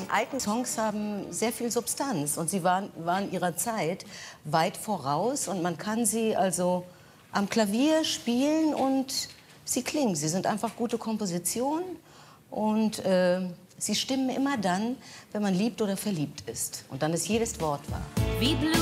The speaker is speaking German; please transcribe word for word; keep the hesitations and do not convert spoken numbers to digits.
alten Songs haben sehr viel Substanz und sie waren, waren ihrer Zeit weit voraus und man kann sie also am Klavier spielen und sie klingen. Sie sind einfach gute Kompositionen und äh, sie stimmen immer dann, wenn man liebt oder verliebt ist. Und dann ist jedes Wort wahr.